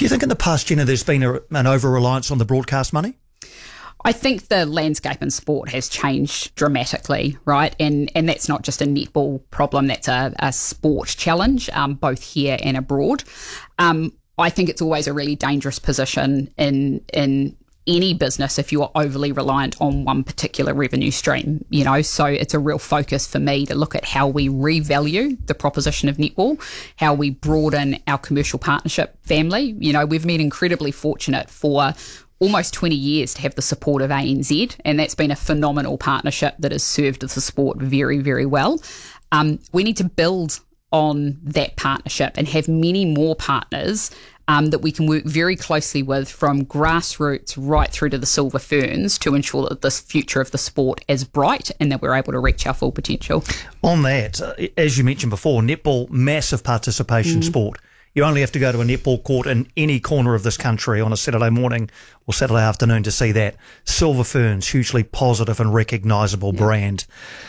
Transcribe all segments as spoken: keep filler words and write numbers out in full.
you think in the past, Jenna, there's been a, an over-reliance on the broadcast money? I think the landscape in sport has changed dramatically, right? And and that's not just a netball problem, that's a, a sport challenge, um, both here and abroad. Um, I think it's always a really dangerous position in in any business if you're overly reliant on one particular revenue stream, you know. So it's a real focus for me to look at how we revalue the proposition of netball, how we broaden our commercial partnership family. You know, we've been incredibly fortunate for almost twenty years to have the support of A N Z, and that's been a phenomenal partnership that has served the sport very, very well. Um, we need to build on that partnership and have many more partners um, that we can work very closely with, from grassroots right through to the Silver Ferns, to ensure that this future of the sport is bright and that we're able to reach our full potential. On that, uh, as you mentioned before, netball, massive participation mm. sport. You only have to go to a netball court in any corner of this country on a Saturday morning or Saturday afternoon to see that. Silver Ferns, hugely positive and recognisable yeah. brand.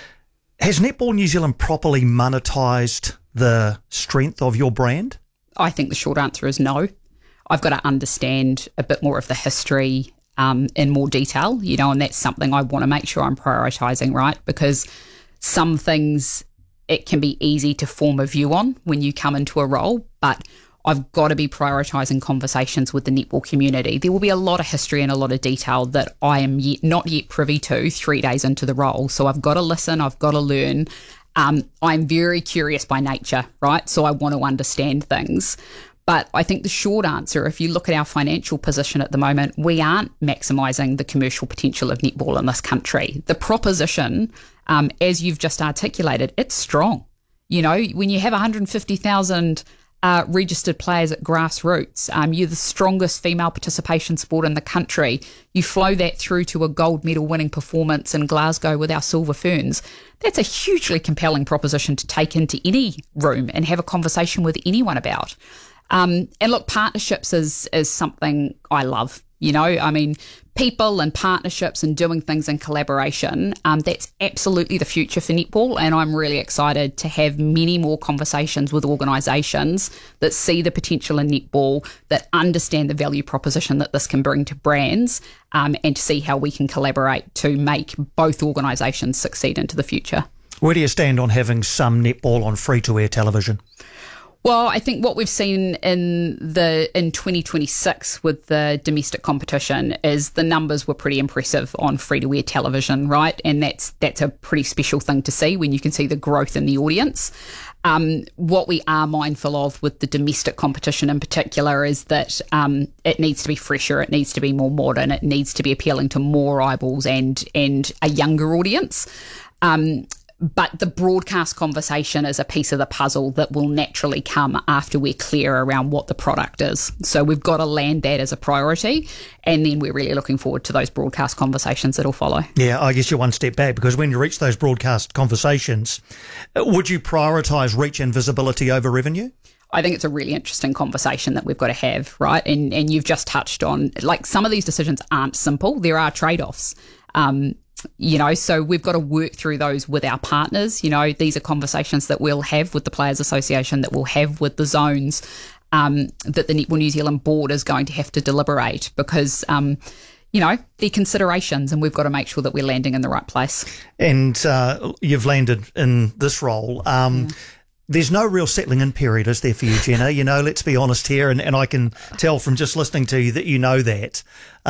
Has Netball New Zealand properly monetised the strength of your brand? I think the short answer is no. I've got to understand a bit more of the history um, in more detail, you know, and that's something I want to make sure I'm prioritising, right? Because some things it can be easy to form a view on when you come into a role, but I've got to be prioritising conversations with the netball community. There will be a lot of history and a lot of detail that I am yet, not yet privy to three days into the role. So I've got to listen, I've got to learn. Um, I'm very curious by nature, right? So I want to understand things. But I think the short answer, if you look at our financial position at the moment, we aren't maximising the commercial potential of netball in this country. The proposition, um, as you've just articulated, it's strong. You know, when you have one hundred fifty thousand uh, registered players at grassroots, um, you're the strongest female participation sport in the country. You flow that through to a gold medal winning performance in Glasgow with our Silver Ferns. That's a hugely compelling proposition to take into any room and have a conversation with anyone about. Um, and look, partnerships is is something I love. You know, I mean, people and partnerships and doing things in collaboration, um, that's absolutely the future for netball. And I'm really excited to have many more conversations with organisations that see the potential in netball, that understand the value proposition that this can bring to brands, um, and to see how we can collaborate to make both organisations succeed into the future. Where do you stand on having some netball on free-to-air television? Well, I think what we've seen in the in twenty twenty-six with the domestic competition is the numbers were pretty impressive on free-to-air television, right? And that's that's a pretty special thing to see when you can see the growth in the audience. Um, what we are mindful of with the domestic competition in particular is that um, it needs to be fresher, it needs to be more modern, it needs to be appealing to more eyeballs and and a younger audience. Um, But the broadcast conversation is a piece of the puzzle that will naturally come after we're clear around what the product is. So we've got to land that as a priority, and then we're really looking forward to those broadcast conversations that'll follow. Yeah, I guess you're one step back, because when you reach those broadcast conversations, would you prioritise reach and visibility over revenue? I think it's a really interesting conversation that we've got to have, right? And and you've just touched on, like, some of these decisions aren't simple. There are trade-offs. Um, You know, so we've got to work through those with our partners. You know, these are conversations that we'll have with the Players Association, that we'll have with the zones, um, that the Netball New Zealand board is going to have to deliberate, because, um, you know, they're considerations, and we've got to make sure that we're landing in the right place. And uh, you've landed in this role. Um, yeah. There's no real settling in period, is there, for you, Jenna? You know, let's be honest here, and, and I can tell from just listening to you that you know that.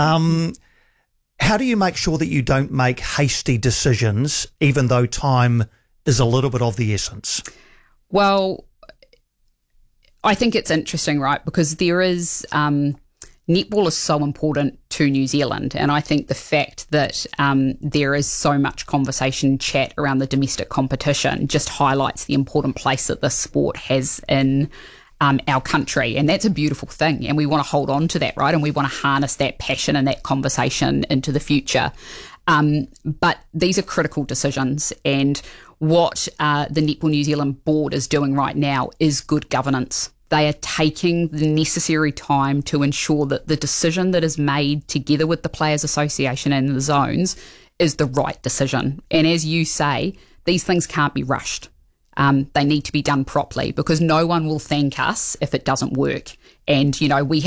Um How do you make sure that you don't make hasty decisions, even though time is a little bit of the essence? Well, I think it's interesting, right? Because there is, um, netball is so important to New Zealand. And I think the fact that um, there is so much conversation and chat around the domestic competition just highlights the important place that this sport has in Um, our country, and that's a beautiful thing, and we want to hold on to that, right? And we want to harness that passion and that conversation into the future. Um, but these are critical decisions, and what uh, the Netball New Zealand board is doing right now is good governance. They are taking the necessary time to ensure that the decision that is made together with the Players Association and the zones is the right decision. And as you say, these things can't be rushed. Um, they need to be done properly, because no one will thank us if it doesn't work. And, you know, we